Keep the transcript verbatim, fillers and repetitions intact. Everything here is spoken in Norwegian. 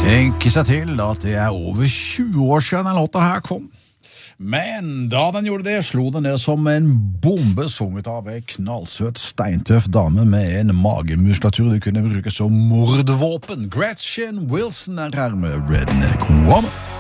Tenk seg til at det er over tjue år siden den låta her kom. Men da den gjorde det, slo den ned som en bombe sunget av en knallsøt, steintøff dame med en magemuskulatur du kunne bruke som mordvåpen. Gretchen Wilson er her med Redneck Woman.